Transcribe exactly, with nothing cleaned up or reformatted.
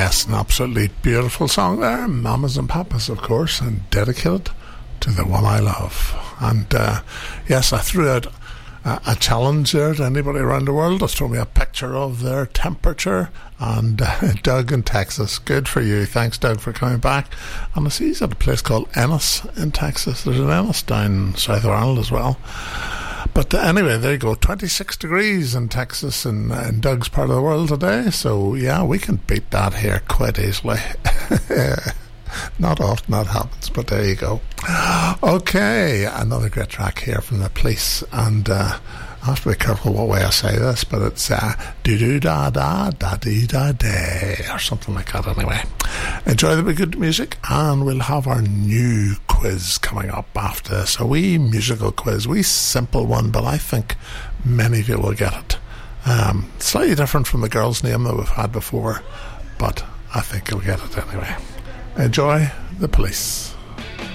Yes, an absolutely beautiful song there. Mamas and Papas, of course, and dedicated to the one I love. And uh, yes, I threw out a, a challenge there to anybody around the world to throw me a picture of their temperature. And uh, Doug in Texas, good for you. Thanks, Doug, for coming back. And I see he's at a place called Ennis in Texas. There's an Ennis down south of Ireland as well. But uh, anyway, there you go, twenty-six degrees in Texas and in Doug's part of the world today. So yeah, we can beat that here quite easily. Not often that happens, but there you go. Okay, another great track here from The Police. And uh, I have to be careful what way I say this, but it's uh, do-do-da-da-da-dee-da-day or something like that anyway. Enjoy the good music, and we'll have our new quiz coming up after this. A wee musical quiz, wee simple one, but I think many of you will get it. Um, slightly different from the girl's name that we've had before, but I think you'll get it anyway. Enjoy The Police.